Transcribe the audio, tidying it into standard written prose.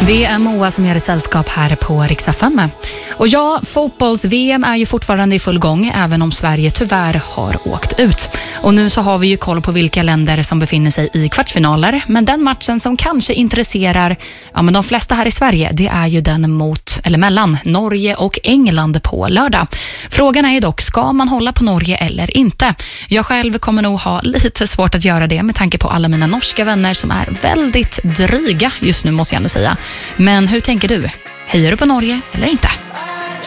Det är Moa som gör det sällskap här på Rix FM. Och ja, fotbolls-VM är ju fortfarande i full gång, även om Sverige tyvärr har åkt ut. Och nu så har vi ju koll på vilka länder som befinner sig i kvartsfinaler. Men den matchen som kanske intresserar men de flesta här i Sverige, det är ju den mellan Norge och England på lördag. Frågan är ju dock, ska man hålla på Norge eller inte? Jag själv kommer nog ha lite svårt att göra det med tanke på alla mina norska vänner som är väldigt dryga just nu, måste jag ändå säga. Men hur tänker du? Hejar du på Norge eller inte?